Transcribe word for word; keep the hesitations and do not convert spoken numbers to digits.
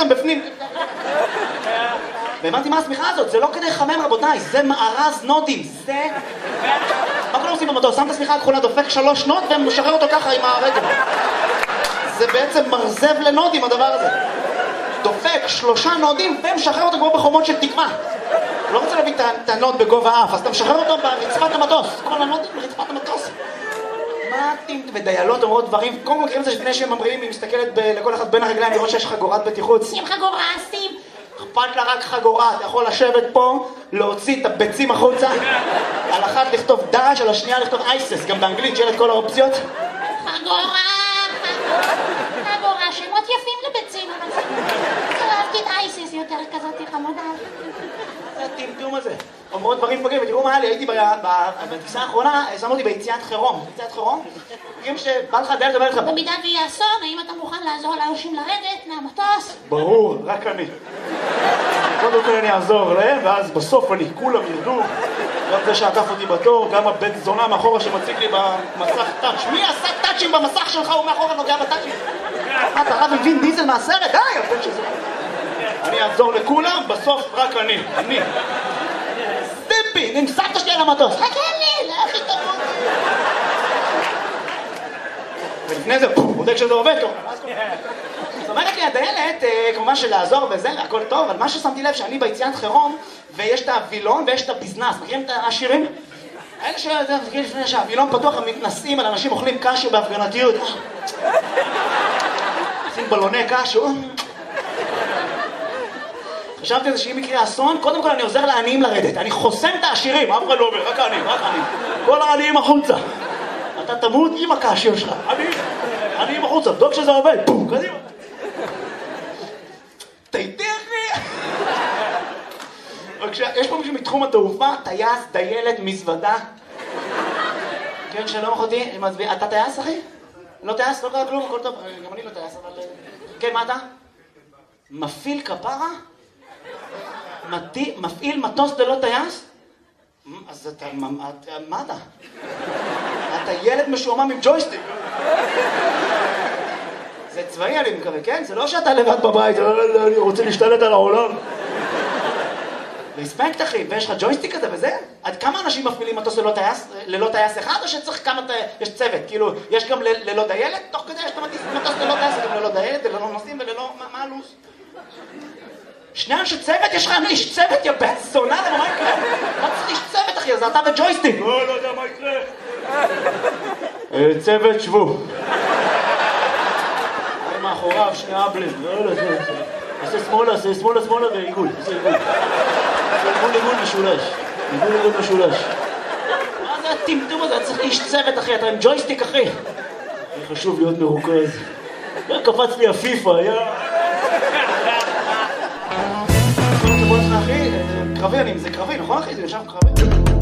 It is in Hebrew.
לכם בפנים. והבנתי מה השמיכה הזאת, זה לא כדי לחמם רבותיי, זה מארז נודים, זה... מה כולם עושים במטוס? שם את השמיכה הכחולה, דופק שלוש נוד ומשחרר אותו ככה עם הרגל. זה בעצם מרזב לנודים הדבר הזה. דופק שלושה נודים ומשחרר אותו כמו בחומות של תקווה. לא רוצה להביא את הנוד בגובה האף, אז אתה משחרר אותו ברצפת המטוס. כל הנודים ברצפת המטוס. מה טינט ודיילות אומרות דברים? קודם כל מכירים את זה לפני שהם ממריאים, היא מסתכלת לכל אחד בין הרגליים לראות שיש חגורת בטיחות. שים חגורה, שים. אכפת לה רק חגורה, אתה יכול לשבת פה, להוציא את הביצים החוצה, על אחת לכתוב דש, על השנייה לכתוב אייסס, גם באנגלית שיהיה את כל האופציות. חגורה, חגורה, שמות יפים לביצים, אבל אהבתי את אייסס יותר כזאת חמודה. זה הטמטום הזה. אומרות דברים פוגעים, ותראו מה היה לי, הייתי בטיסה האחרונה, שמו אותי ביציאת חירום. ביציאת חירום? תגידים שבא לך דרך לדבר לך. במידה ויהיה אסון, האם אתה מוכן לעזור לאנשים לרדת מהמטוס? ברור, רק אני. קודם כל אני אעזור להם, ואז בסוף אני, כולם ירדו. גם זה שעקף אותי בתור, גם הבן זונה מאחורה שמציג לי במסך טאץ'. מי עשה טאצ'ים במסך שלך? הוא מאחורה נוגע בטאצ'ים. מה, אתה רב עם וין דיזל מהסרט? די, הבן שזה. אני אעזור לכולם, בסוף רק אני. אני. סטיפי, נמסעת שלי על המטוס. חכה לי, לאחי תמות. ולפני זה, בודק שזה עובד טוב. זאת אומרת לי, הדיילת, כמובן שלעזור וזה, הכל טוב, אבל מה ששמתי לב שאני ביציאת חירום, ויש את הווילון ויש את הביזנס. מכירים את השירים? האלה שזה, לפני שהווילון פתוח, הם מתנסים על אנשים אוכלים קשו בהפגנתיות. עושים בלוני קשו. חשבתי על זה שאם יקרה אסון, קודם כל אני עוזר לעניים לרדת. אני חוסם את העשירים, אף אחד לא אומר, רק העניים, רק העניים. כל העניים החוצה. אתה תמות עם הקשו שלך. עניים, עניים החוצה, בדוק שזה עובד. פום, קדימה. תייתי אחי. בבקשה, יש פה מישהו מתחום התעופה, טייס, דיילת, מזוודה. כן, שלום אחותי, אתה טייס אחי? לא טייס, לא קרה כלום, הכל טוב. גם אני לא טייס, אבל... כן, מה אתה? מפעיל כפרה? מפעיל מטוס ללא טייס? אז אתה... מה אתה? אתה ילד משועמם עם ג'ויסטיק. זה צבאי אני מקווה, כן? זה לא שאתה לבד בבית, אני רוצה להשתלט על העולם. רספקט אחי, ויש לך ג'ויסטיק כזה וזה? עד כמה אנשים מפעילים מטוס ללא טייס, ללא טייס אחד, או שצריך כמה, יש צוות, כאילו, יש גם ללא דיילת? תוך כדי יש את המטוס ללא טייס, גם ללא דיילת, ללא נוסעים וללא... מה הלו"ז? שני אנשי צוות? יש לך איש צוות, יא בן זונה, למה מה יקרה? מה צריך איש צוות אחי? אז אתה וג'ויסטיק. לא, לא יודע מה יקרה. צוות, שבו. אני מאחוריו, שני אבלים. לא, לא, זה... עושה שמאלה, עושה שמאלה, שמאלה ועיגול. עושה עיגול. עיגול, עיגול משולש. עיגול, עיגול משולש. מה זה הטמטום הזה? אתה צריך איש צוות אחי, אתה עם ג'ויסטיק אחי. חשוב להיות מרוכז. קפץ לי הפיפה, יא... קרבי, זה קרבי, נכון אחי? זה יושב קרבי?